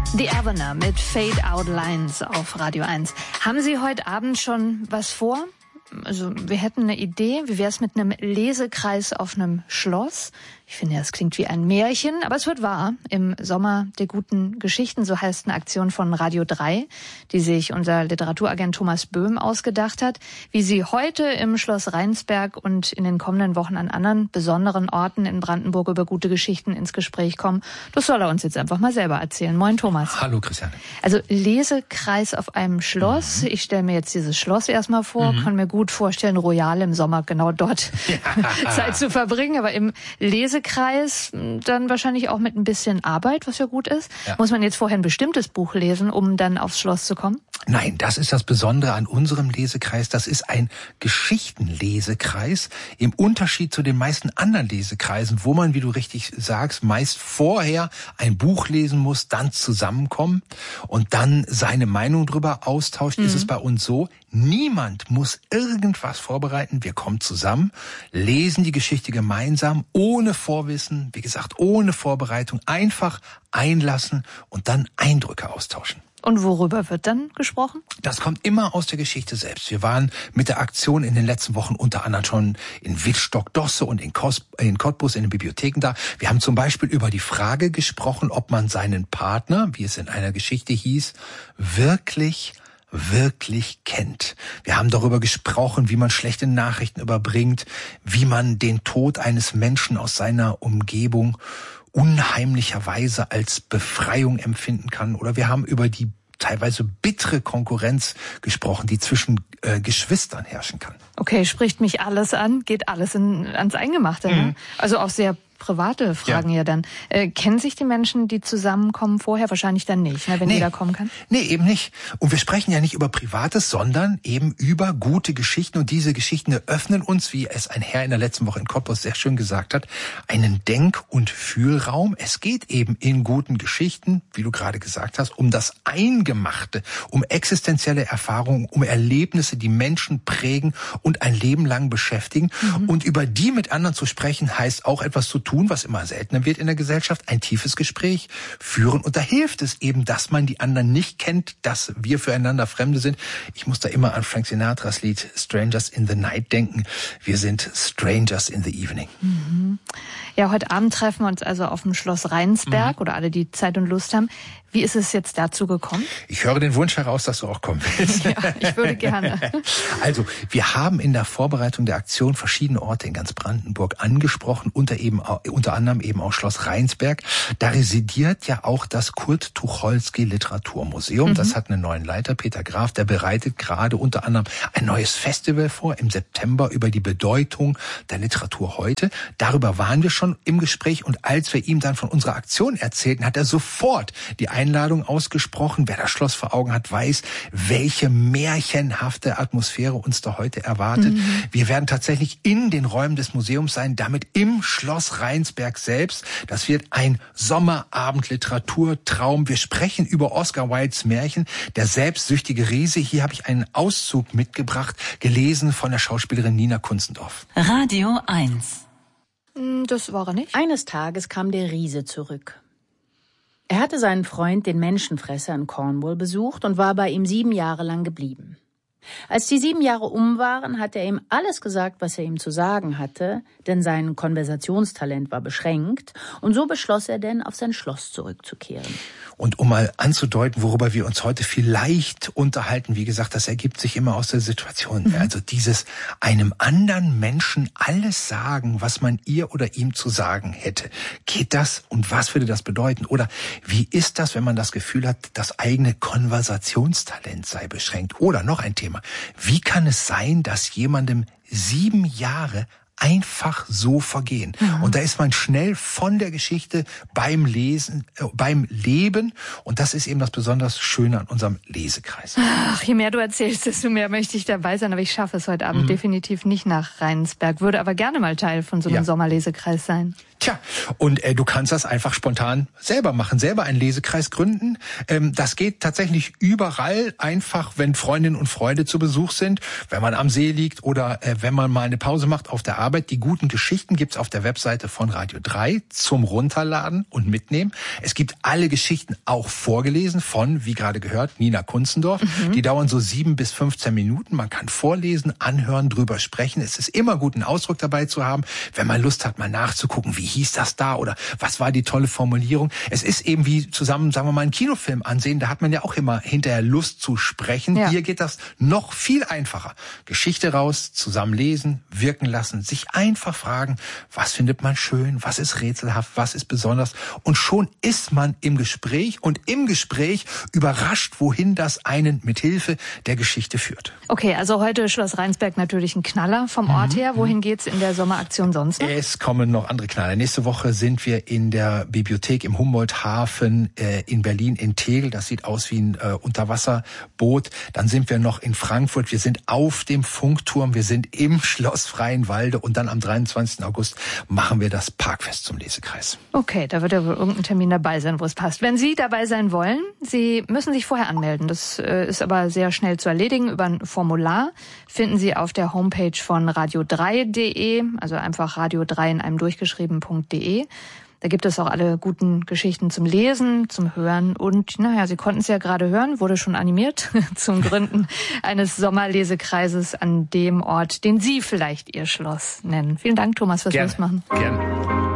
The Avener mit Fade Out Lines auf Radio 1. Haben Sie heute Abend schon was vor? Also wir hätten eine Idee. Wie wäre es mit einem Lesekreis auf einem Schloss? Ich finde, das klingt wie ein Märchen, aber es wird wahr. Im Sommer der guten Geschichten, so heißt eine Aktion von Radio 3, die sich unser Literaturagent Thomas Böhm ausgedacht hat. Wie Sie heute im Schloss Rheinsberg und in den kommenden Wochen an anderen besonderen Orten in Brandenburg über gute Geschichten ins Gespräch kommen, das soll er uns jetzt einfach mal selber erzählen. Moin Thomas. Hallo Christiane. Also Lesekreis auf einem Schloss. Ich stelle mir jetzt dieses Schloss erstmal vor, kann mir gut vorstellen, Royal im Sommer genau dort Zeit zu verbringen, aber im Lesekreis dann wahrscheinlich auch mit ein bisschen Arbeit, was ja gut ist. Ja. Muss man jetzt vorher ein bestimmtes Buch lesen, um dann aufs Schloss zu kommen? Nein, das ist das Besondere an unserem Lesekreis. Das ist ein Geschichtenlesekreis im Unterschied zu den meisten anderen Lesekreisen, wo man, wie du richtig sagst, meist vorher ein Buch lesen muss, dann zusammenkommen und dann seine Meinung drüber austauscht. Ist es bei uns so, niemand muss irgendwas vorbereiten. Wir kommen zusammen, lesen die Geschichte gemeinsam, ohne Vorwissen, wie gesagt, ohne Vorbereitung, einfach einlassen und dann Eindrücke austauschen. Und worüber wird dann gesprochen? Das kommt immer aus der Geschichte selbst. Wir waren mit der Aktion in den letzten Wochen unter anderem schon in Wittstock-Dosse und in Cottbus in den Bibliotheken da. Wir haben zum Beispiel über die Frage gesprochen, ob man seinen Partner, wie es in einer Geschichte hieß, wirklich kennt. Wir haben darüber gesprochen, wie man schlechte Nachrichten überbringt, wie man den Tod eines Menschen aus seiner Umgebung unheimlicherweise als Befreiung empfinden kann. Oder wir haben über die teilweise bittere Konkurrenz gesprochen, die zwischen Geschwistern herrschen kann. Okay, spricht mich alles an, geht alles ans Eingemachte. Ne? Also auch sehr private Fragen ja dann. Kennen sich die Menschen, die zusammenkommen, vorher? Wahrscheinlich dann nicht, ne, wenn jeder kommen kann? Nee, eben nicht. Und wir sprechen ja nicht über Privates, sondern eben über gute Geschichten. Und diese Geschichten eröffnen uns, wie es ein Herr in der letzten Woche in Cottbus sehr schön gesagt hat, einen Denk- und Fühlraum. Es geht eben in guten Geschichten, wie du gerade gesagt hast, um das Eingemachte, um existenzielle Erfahrungen, um Erlebnisse, die Menschen prägen und ein Leben lang beschäftigen. Und über die mit anderen zu sprechen, heißt auch etwas zu tun, was immer seltener wird in der Gesellschaft, ein tiefes Gespräch führen. Und da hilft es eben, dass man die anderen nicht kennt, dass wir füreinander Fremde sind. Ich muss da immer an Frank Sinatras Lied Strangers in the Night denken. Wir sind Strangers in the Evening. Ja, heute Abend treffen wir uns also auf dem Schloss Rheinsberg oder alle, die Zeit und Lust haben. Wie ist es jetzt dazu gekommen? Ich höre den Wunsch heraus, dass du auch kommen willst. Ja, ich würde gerne. Also, wir haben in der Vorbereitung der Aktion verschiedene Orte in ganz Brandenburg angesprochen, unter anderem eben auch Schloss Rheinsberg. Da residiert ja auch das Kurt Tucholsky Literaturmuseum. Das hat einen neuen Leiter, Peter Graf, der bereitet gerade unter anderem ein neues Festival vor im September über die Bedeutung der Literatur heute. Darüber waren wir schon im Gespräch und als wir ihm dann von unserer Aktion erzählten, hat er sofort die Einladung ausgesprochen. Wer das Schloss vor Augen hat, weiß, welche märchenhafte Atmosphäre uns da heute erwartet. Wir werden tatsächlich in den Räumen des Museums sein, damit im Schloss Rheinsberg selbst. Das wird ein Sommerabend-Literaturtraum. Wir sprechen über Oscar Wildes Märchen, Der selbstsüchtige Riese. Hier habe ich einen Auszug mitgebracht, gelesen von der Schauspielerin Nina Kunzendorf. Radio 1. Das war er nicht. Eines Tages kam der Riese zurück. Er hatte seinen Freund, den Menschenfresser, in Cornwall besucht und war bei ihm 7 Jahre lang geblieben. Als die 7 Jahre um waren, hat er ihm alles gesagt, was er ihm zu sagen hatte, denn sein Konversationstalent war beschränkt, und so beschloss er denn, auf sein Schloss zurückzukehren. Und um mal anzudeuten, worüber wir uns heute vielleicht unterhalten, wie gesagt, das ergibt sich immer aus der Situation. Also dieses einem anderen Menschen alles sagen, was man ihr oder ihm zu sagen hätte. Geht das und was würde das bedeuten? Oder wie ist das, wenn man das Gefühl hat, das eigene Konversationstalent sei beschränkt? Oder noch ein Thema. Wie kann es sein, dass jemandem 7 Jahre einfach so vergehen? Und da ist man schnell von der Geschichte beim Lesen, beim Leben. Und das ist eben das besonders Schöne an unserem Lesekreis. Ach, je mehr du erzählst, desto mehr möchte ich dabei sein. Aber ich schaffe es heute Abend definitiv nicht nach Rheinsberg. Würde aber gerne mal Teil von so einem Sommerlesekreis sein. Tja, und du kannst das einfach spontan selber machen, selber einen Lesekreis gründen. Das geht tatsächlich überall, einfach wenn Freundinnen und Freunde zu Besuch sind, wenn man am See liegt oder wenn man mal eine Pause macht auf der Arbeit. Arbeit. Die guten Geschichten gibt's auf der Webseite von Radio 3 zum Runterladen und Mitnehmen. Es gibt alle Geschichten auch vorgelesen von, wie gerade gehört, Nina Kunzendorf. Die dauern so 7 bis 15 Minuten. Man kann vorlesen, anhören, drüber sprechen. Es ist immer gut, einen Ausdruck dabei zu haben, wenn man Lust hat, mal nachzugucken, wie hieß das da oder was war die tolle Formulierung. Es ist eben wie zusammen, sagen wir mal, einen Kinofilm ansehen. Da hat man ja auch immer hinterher Lust zu sprechen. Ja. Hier geht das noch viel einfacher. Geschichte raus, zusammen lesen, wirken lassen, sich einfach fragen, was findet man schön, was ist rätselhaft, was ist besonders. Und schon ist man im Gespräch und im Gespräch überrascht, wohin das einen mit Hilfe der Geschichte führt. Okay, also heute Schloss Rheinsberg natürlich ein Knaller vom Ort her. Wohin geht's in der Sommeraktion sonst noch? Es kommen noch andere Knaller. Nächste Woche sind wir in der Bibliothek im Humboldt-Hafen in Berlin in Tegel. Das sieht aus wie ein Unterwasserboot. Dann sind wir noch in Frankfurt. Wir sind auf dem Funkturm. Wir sind im Schloss Freienwalde. Und dann am 23. August machen wir das Parkfest zum Lesekreis. Okay, da wird ja wohl irgendein Termin dabei sein, wo es passt. Wenn Sie dabei sein wollen, Sie müssen sich vorher anmelden. Das ist aber sehr schnell zu erledigen. Über ein Formular finden Sie auf der Homepage von radio3.de, also einfach radio3 in einem durchgeschrieben.de. Da gibt es auch alle guten Geschichten zum Lesen, zum Hören und, naja, Sie konnten es ja gerade hören, wurde schon animiert zum Gründen eines Sommerlesekreises an dem Ort, den Sie vielleicht Ihr Schloss nennen. Vielen Dank, Thomas, fürs Lustmachen. Gerne.